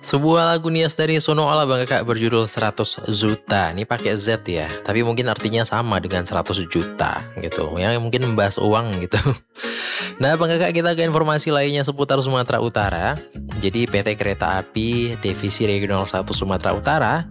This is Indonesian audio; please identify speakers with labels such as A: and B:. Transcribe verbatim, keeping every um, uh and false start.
A: Sebuah lagu Nias dari Sono Ola Bang Kakak berjudul seratus juta. Ini pakai Z ya, tapi mungkin artinya sama dengan seratus juta gitu. Yang mungkin membahas uang gitu. Nah, Bang Kakak, kita ke informasi lainnya seputar Sumatera Utara. Jadi P T Kereta Api Divisi Regional satu Sumatera Utara